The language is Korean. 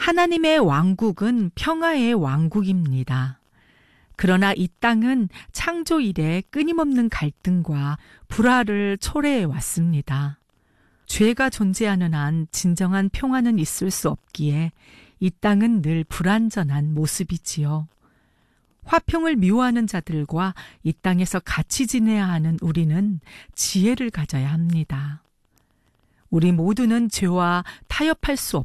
하나님의 왕국은 평화의 왕국입니다. 그러나 이 땅은 창조 이래 끊임없는 갈등과 불화를 초래해 왔습니다. 죄가 존재하는 한 진정한 평화는 있을 수 없기에 이 땅은 늘 불완전한 모습이지요. 화평을 미워하는 자들과 이 땅에서 같이 지내야 하는 우리는 지혜를 가져야 합니다. 우리 모두는 죄와 타협할 수